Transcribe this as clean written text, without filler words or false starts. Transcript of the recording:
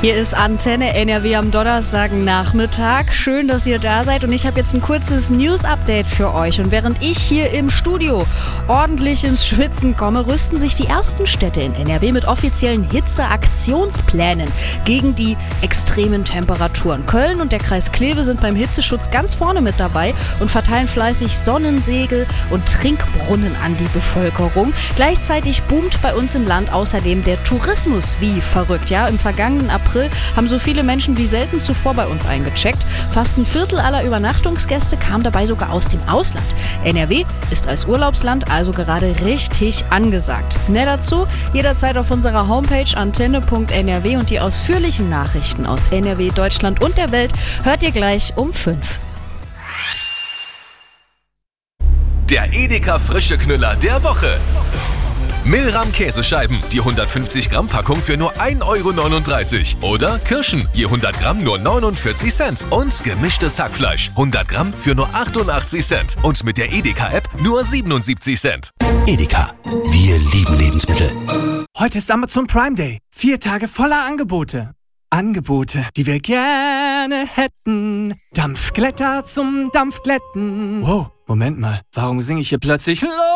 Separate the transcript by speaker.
Speaker 1: Hier ist Antenne NRW am Donnerstagnachmittag. Schön, dass ihr da seid und ich habe jetzt ein kurzes News-Update für euch. Und während ich hier im Studio ordentlich ins Schwitzen komme, rüsten sich die ersten Städte in NRW mit offiziellen Hitzeaktionsplänen gegen die extremen Temperaturen. Köln und der Kreis Kleve sind beim Hitzeschutz ganz vorne mit dabei und verteilen fleißig Sonnensegel und Trinkbrunnen an die Bevölkerung. Gleichzeitig boomt bei uns im Land außerdem der Tourismus wie verrückt. Ja, im vergangenen April haben so viele Menschen wie selten zuvor bei uns eingecheckt. Fast ein Viertel aller Übernachtungsgäste kam dabei sogar aus dem Ausland. NRW ist als Urlaubsland also gerade richtig angesagt. Mehr dazu jederzeit auf unserer Homepage antenne.nrw und die ausführlichen Nachrichten aus NRW, Deutschland und der Welt hört ihr gleich um 5.
Speaker 2: Der Edeka Frische Knüller der Woche. Milram Käsescheiben, die 150 Gramm Packung für nur 1,39 €. Oder Kirschen, je 100 Gramm nur 49 Cent. Und gemischtes Hackfleisch, 100 Gramm für nur 88 Cent. Und mit der Edeka-App nur 77 Cent.
Speaker 3: Edeka, wir lieben Lebensmittel.
Speaker 4: Heute ist Amazon Prime Day. 4 Tage voller Angebote. Angebote, die wir gerne hätten. Dampfglätter zum Dampfglätten. Wow, Moment mal, warum singe ich hier plötzlich